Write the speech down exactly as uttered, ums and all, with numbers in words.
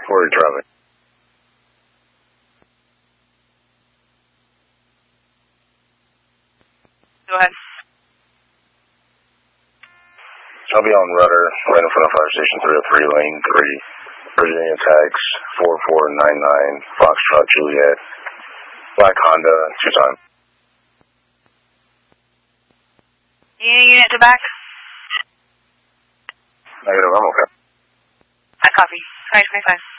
Where are you driving? Go ahead. I'll be on rudder, right in front of Fire Station three oh three, lane three, Virginia tags four four nine nine, Foxtrot Juliet, black Honda, two time. Unit to back. Negative, I'm okay. I copy. five twenty-five.